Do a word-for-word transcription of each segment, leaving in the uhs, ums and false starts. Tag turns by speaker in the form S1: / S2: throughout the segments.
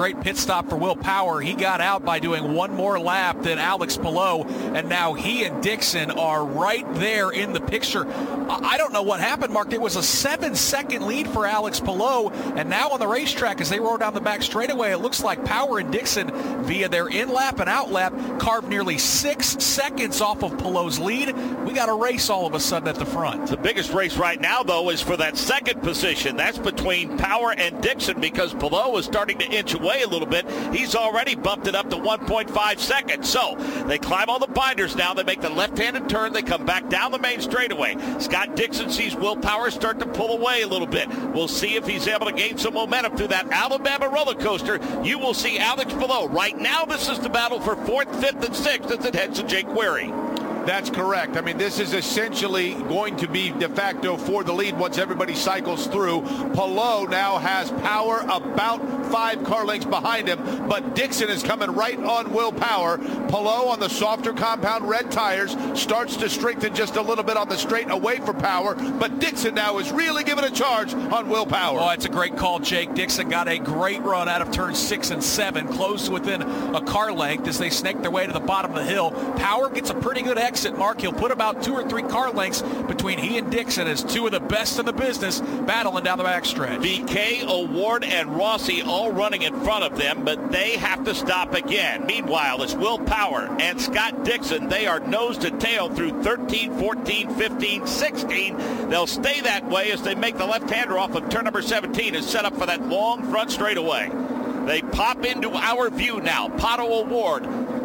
S1: great pit stop for Will Power. He got out by doing one more lap than Alex Palou, and now he and Dixon are right there in the picture. I don't know what happened, Mark. There was a seven-second lead for Alex Palou, and now on the racetrack, as they roll down the back straightaway, it looks like Power and Dixon, via their in-lap and out-lap, carved nearly six seconds off of Palou's lead. We got a race all of a sudden at the front.
S2: The biggest race right now, though, is for that second position. That's between Power and Dixon, because Palou is starting to inch away a little bit. He's already bumped it up to one point five seconds. So they climb all the binders now. They make the left-handed turn. They come back down the main straightaway. Scott Dixon sees Will Power start to pull away a little bit. We'll see if he's able to gain some momentum through that Alabama roller coaster. You will see Alex Palou. Right now, this is the battle for fourth, fifth, and sixth as it heads to Jake Query.
S3: That's correct. I mean, this is essentially going to be de facto for the lead once everybody cycles through. Palou now has Power about five car lengths behind him, but Dixon is coming right on Will Power. Palou on the softer compound red tires starts to strengthen just a little bit on the straight away for Power, but Dixon now is really giving a charge on Will Power.
S1: Oh, it's a great call, Jake. Dixon got a great run out of turns six and seven, closed within a car length as they snake their way to the bottom of the hill. Power gets a pretty good exit, Mark. He'll put about two or three car lengths between he and Dixon as two of the best in the business battling down the backstretch.
S2: V K, O'Ward, and Rossi all running in front of them, but they have to stop again. Meanwhile, it's Will Power and Scott Dixon. They are nose to tail through thirteen, fourteen, fifteen, sixteen. They'll stay that way as they make the left-hander off of turn number seventeen and set up for that long front straightaway. They pop into our view now. Pato O'Ward,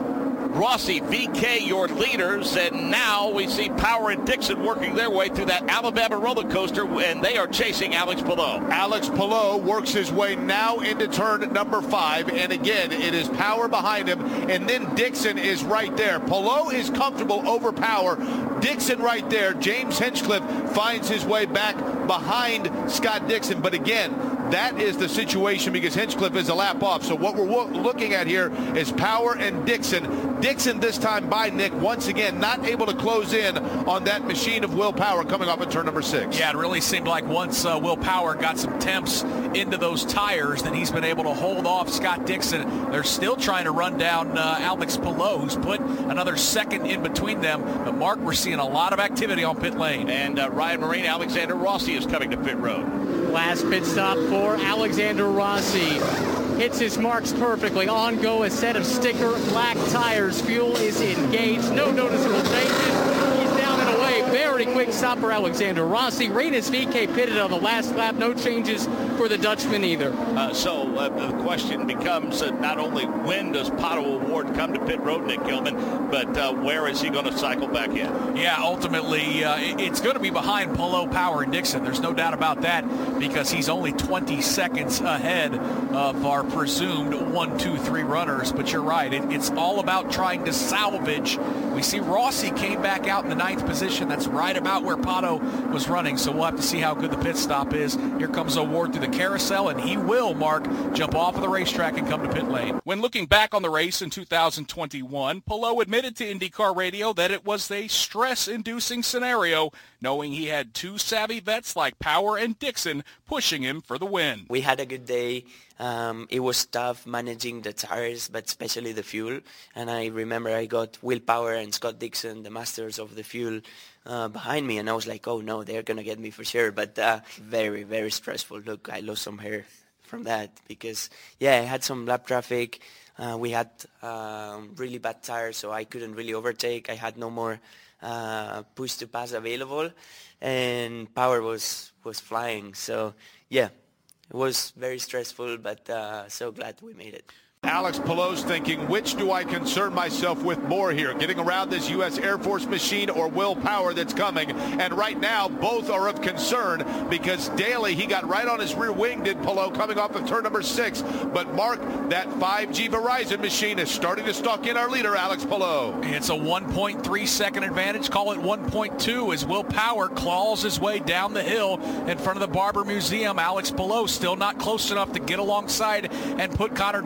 S2: Rossi, V K, your leaders, and now we see Power and Dixon working their way through that Alabama roller coaster, and they are chasing Alex Palou.
S3: Alex Palou works his way now into turn number five, and again, it is Power behind him, and then Dixon is right there. Palou is comfortable over Power. Dixon right there. James Hinchcliffe finds his way back behind Scott Dixon, but again, that is the situation because Hinchcliffe is a lap off. So what we're looking at here is Power and Dixon. Dixon this time by Nick, once again, not able to close in on that machine of Will Power coming off of turn number six.
S1: Yeah, it really seemed like once uh, Will Power got some temps into those tires, then he's been able to hold off Scott Dixon. They're still trying to run down uh, Alex Palou, who's put another second in between them. But, Mark, we're seeing a lot of activity on pit lane.
S2: And uh, Ryan Marine, Alexander Rossi is coming to pit road.
S4: Last pit stop for Alexander Rossi. Hits his marks perfectly. On go, a set of sticker black tires. Fuel is engaged. No noticeable changes. He's down and away. Very quick stop for Alexander Rossi. Reynes V K pitted on the last lap. No changes for the Dutchman either.
S2: Uh, so uh, the question becomes uh, not only when does Pato O'Ward come to pit road, Nick Gilman, but uh, where is he going to cycle back in?
S1: Yeah, ultimately, uh, it's going to be behind Palou, Power, and Dixon. There's no doubt about that because he's only twenty seconds ahead of our presumed one, two, three runners. But you're right. It, it's all about trying to salvage. We see Rossi came back out in the ninth position. That's right about where Pato was running. So we'll have to see how good the pit stop is. Here comes O'Ward through the carousel, and he will, Mark, jump off of the racetrack and come to pit lane. When looking back on the race in two thousand twenty-one, Palou admitted to IndyCar Radio that it was a stress-inducing scenario, knowing he had two savvy vets like Power and Dixon pushing him for the win.
S5: We had a good day. Um, it was tough managing the tires, but especially the fuel. And I remember I got Will Power and Scott Dixon, the masters of the fuel, uh, behind me. And I was like, oh, no, they're going to get me for sure. But uh, very, very stressful. Look, I lost some hair from that because, yeah, I had some lap traffic. Uh, we had um, really bad tires, so I couldn't really overtake. I had no more uh, push to pass available. And Power was, was flying. So, yeah. It was very stressful, but uh, so glad we made it.
S3: Alex Palou's thinking, which do I concern myself with more here? Getting around this U S Air Force machine or Will Power that's coming? And right now, both are of concern because Daly, he got right on his rear wing, did Palou, coming off of turn number six. But Mark, that five G Verizon machine is starting to stalk in our leader, Alex Palou.
S1: It's a one point three second advantage. Call it one point two as Will Power claws his way down the hill in front of the Barber Museum. Alex Palou still not close enough to get alongside and put Connor Daly a lap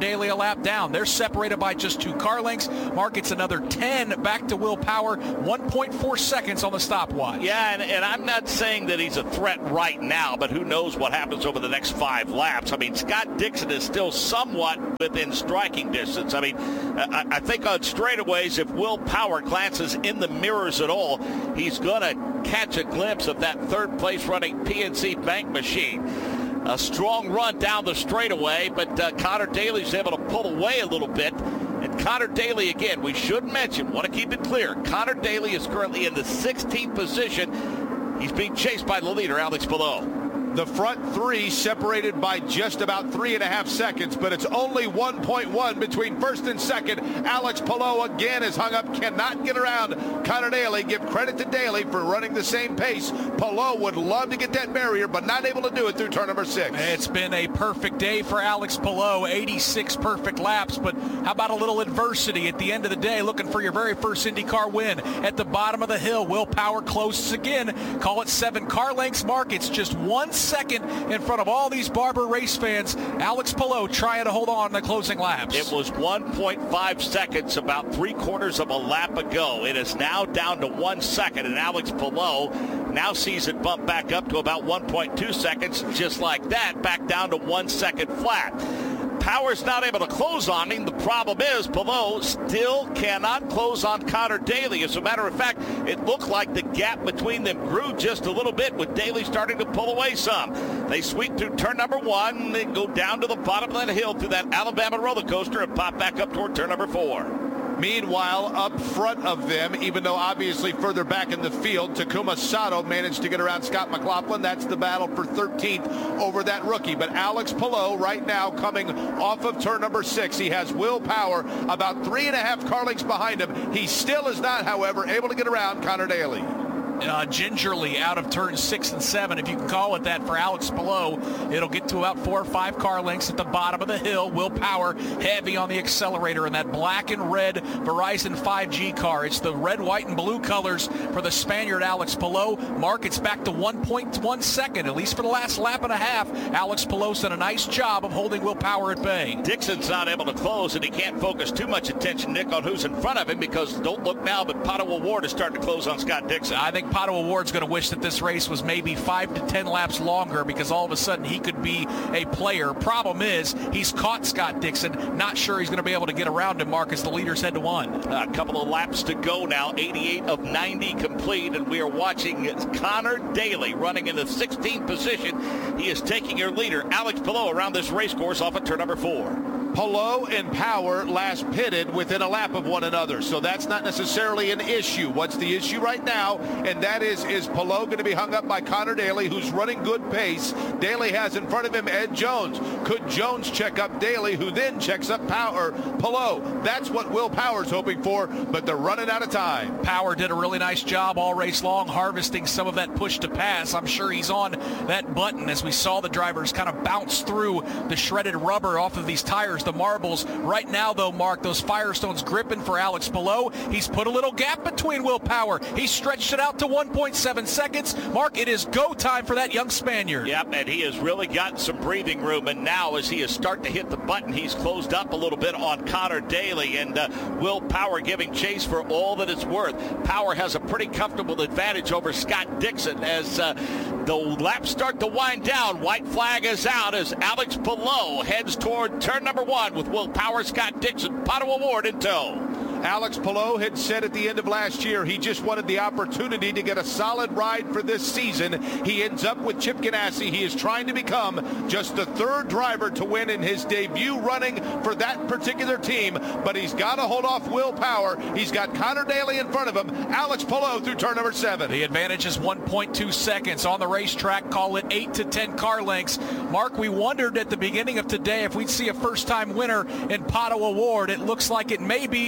S1: lap down. They're separated by just two car lengths. Mark, it's another ten back to Will Power, one point four seconds on the stopwatch.
S2: Yeah, and, and I'm not saying that he's a threat right now, but who knows what happens over the next five laps. I mean, Scott Dixon is still somewhat within striking distance. I mean, I, I think on straightaways, if Will Power glances in the mirrors at all, he's going to catch a glimpse of that third-place running P N C Bank machine. A strong run down the straightaway, but uh, Connor Daly's able to pull away a little bit. And Connor Daly, again, we should mention, want to keep it clear, Connor Daly is currently in the sixteenth position. He's being chased by the leader, Alex Palou.
S3: The front three separated by just about three and a half seconds, but it's only one point one between first and second. Alex Palou again is hung up, cannot get around Connor Daly. Give credit to Daly for running the same pace. Palou would love to get that barrier, but not able to do it through turn number six.
S1: It's been a perfect day for Alex Palou, eighty-six perfect laps, but how about a little adversity at the end of the day, looking for your very first IndyCar win. At the bottom of the hill, Will Power closes again. Call it seven car lengths, Mark. It's just one second in front of all these Barber race fans. Alex Palou trying to hold on in the closing laps.
S2: It was one point five seconds about three quarters of a lap ago. It is now down to one second, and Alex Palou now sees it bump back up to about one point two seconds. Just like that, back down to one second flat. Power's not able to close on him. The problem is Palou still cannot close on Connor Daly. As a matter of fact, it looked like the gap between them grew just a little bit, with Daly starting to pull away some. They sweep through turn number one, they go down to the bottom of that hill through that Alabama roller coaster and pop back up toward turn number four.
S3: Meanwhile, up front of them, even though obviously further back in the field, Takuma Sato managed to get around Scott McLaughlin. That's the battle for thirteenth over that rookie. But Alex Palou right now coming off of turn number six. He has Will Power about three and a half car lengths behind him. He still is not, however, able to get around Connor Daly.
S1: Uh, gingerly out of turn six and seven, if you can call it that, for Alex Palou. It'll get to about four or five car lengths at the bottom of the hill. Will Power heavy on the accelerator in that black and red Verizon five G car. It's the red, white, and blue colors for the Spaniard Alex Palou. Mark, it's back to one point one second, at least for the last lap and a half. Alex Palou's done a nice job of holding Will Power at bay.
S2: Dixon's not able to close, and he can't focus too much attention, Nick, on who's in front of him, because don't look now, but Pato O'Ward is starting to close on Scott Dixon.
S1: I think Pato O'Ward's going to wish that this race was maybe five to ten laps longer, because all of a sudden he could be a player. Problem is, he's caught Scott Dixon. Not sure he's going to be able to get around him, Mark, as the leaders head to one.
S2: A couple of laps to go now. eighty-eight of ninety complete, and we are watching Connor Daly running in the sixteenth position. He is taking your leader, Alex Palou, around this race course off at turn number four.
S3: Palou and Power last pitted within a lap of one another, so that's not necessarily an issue. What's the issue right now? And that is, is Palou going to be hung up by Connor Daly, who's running good pace? Daly has in front of him Ed Jones. Could Jones check up Daly, who then checks up Power? Palou. That's what Will Power's hoping for, but they're running out of time.
S1: Power did a really nice job all race long, harvesting some of that push to pass. I'm sure he's on that button as we saw the drivers kind of bounce through the shredded rubber off of these tires, the marbles. Right now, though, Mark, those Firestones gripping for Alex Palou. He's put a little gap between Will Power. He stretched it out to one point seven seconds. Mark, it is go time for that young Spaniard.
S2: Yep, and he has really gotten some breathing room, and now as he is starting to hit the button, he's closed up a little bit on Connor Daly, and uh, Will Power giving chase for all that it's worth. Power has a pretty comfortable advantage over Scott Dixon as uh, the laps start to wind down. White flag is out as Alex Palou heads toward turn number one with Will Power, Scott Dixon, Pato O'Ward in tow.
S3: Alex Palou had said at the end of last year he just wanted the opportunity to get a solid ride for this season. He ends up with Chip Ganassi. He is trying to become just the third driver to win in his debut running for that particular team, but he's got to hold off Will Power. He's got Connor Daly in front of him. Alex Palou through turn number seven.
S1: The advantage is one point two seconds. On the racetrack, call it eight to ten car lengths. Mark, we wondered at the beginning of today if we'd see a first-time winner in Pato O'Ward. It looks like it may be the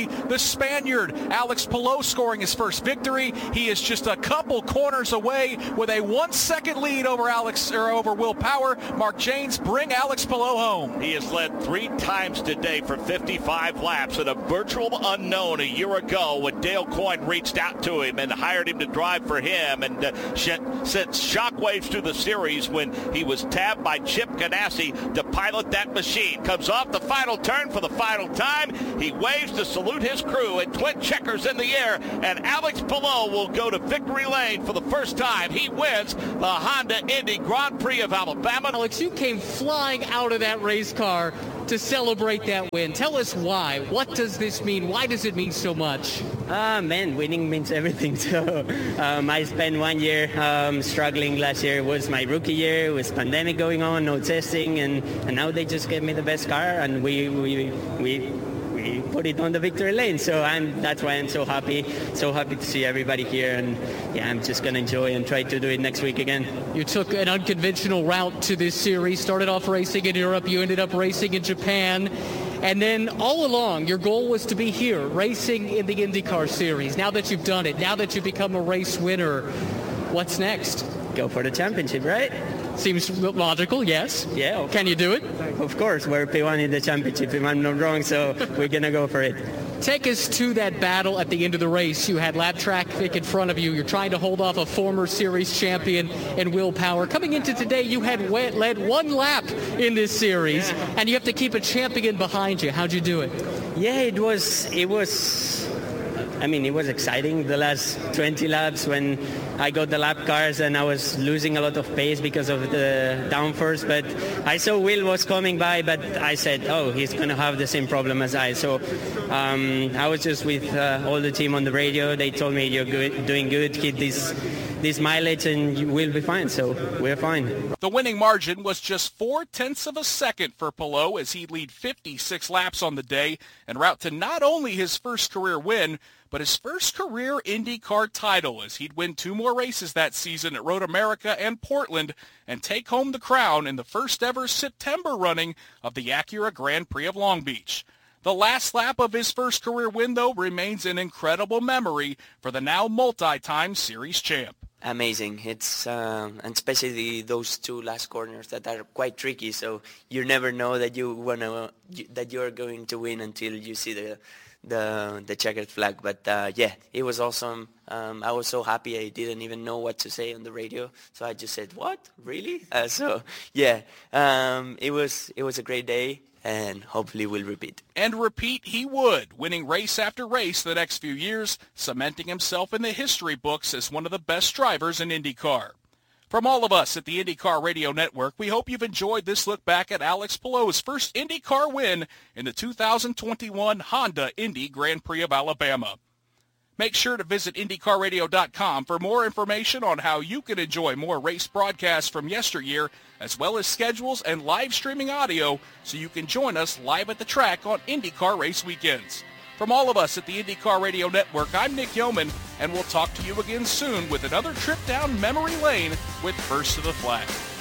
S1: Spaniard, Alex Palou, scoring his first victory. He is just a couple corners away with a one-second lead over Alex or over Will Power. Mark Jaynes, bring Alex Palou home.
S2: He has led three times today for fifty-five laps, and a virtual unknown a year ago when Dale Coyne reached out to him and hired him to drive for him, and uh, sh- sent shockwaves through the series when he was tabbed by Chip Ganassi to pilot that machine. Comes off the final turn for the final time. He waves to salute his crew, and twin checkers in the air, and Alex Palou will go to victory lane for the first time. He wins the Honda Indy Grand Prix of Alabama.
S4: Alex, you came flying out of that race car to celebrate that win. Tell us why. What does this mean? Why does it mean so much?
S6: Ah, uh, man, winning means everything. So um, I spent one year um, struggling. Last year was my rookie year with pandemic going on, no testing, and, and now they just gave me the best car, and we we we. We put it on the victory lane, so I'm that's why I'm so happy so happy to see everybody here, and yeah, I'm just gonna enjoy and try to do it next week again.
S4: You took an unconventional route to this series, started off racing in Europe, you ended up racing in Japan, and then all along your goal was to be here racing in the IndyCar series. Now that you've done it, now that you've become a race winner, what's next?
S6: Go for the championship, right?
S4: Seems logical, yes.
S6: Yeah.
S4: Can you do it?
S6: Of course, we're P one in the championship, if I'm not wrong, so we're going to go for it.
S4: Take us to that battle at the end of the race. You had lap traffic in front of you. You're trying to hold off a former series champion in Will Power. Coming into today, you had led one lap in this series, yeah. and you have to keep a champion behind you. How'd you do it?
S6: Yeah, it was, it was, I mean, it was exciting the last twenty laps when I got the lap cars and I was losing a lot of pace because of the downforce, but I saw Will was coming by, but I said, oh, he's going to have the same problem as I. So um, I was just with uh, all the team on the radio. They told me, you're good, doing good, keep this this mileage and you will be fine. So we're fine.
S1: The winning margin was just four-tenths of a second for Palou as he'd lead fifty-six laps on the day en route to not only his first career win, but his first career IndyCar title as he'd win two more races that season at Road America and Portland and take home the crown in the first ever September running of the Acura Grand Prix of Long Beach. The last lap of his first career win, though, remains an incredible memory for the now multi-time series champ.
S5: Amazing. It's uh, and especially the, those two last corners that are quite tricky. So you never know that you wanna that you're going to win until you see the the the checkered flag. But uh, yeah, it was awesome. Um, I was so happy. I didn't even know what to say on the radio, so I just said, "What? Really?" Uh, so yeah, um, it was it was a great day. And hopefully we'll repeat.
S1: And repeat he would, winning race after race the next few years, cementing himself in the history books as one of the best drivers in IndyCar. From all of us at the IndyCar Radio Network, we hope you've enjoyed this look back at Alex Palou's first IndyCar win in the two thousand twenty-one Honda Indy Grand Prix of Alabama. Make sure to visit Indy Car Radio dot com for more information on how you can enjoy more race broadcasts from yesteryear, as well as schedules and live streaming audio so you can join us live at the track on IndyCar race weekends. From all of us at the IndyCar Radio Network, I'm Nick Yeoman, and we'll talk to you again soon with another trip down memory lane with First to the Flag.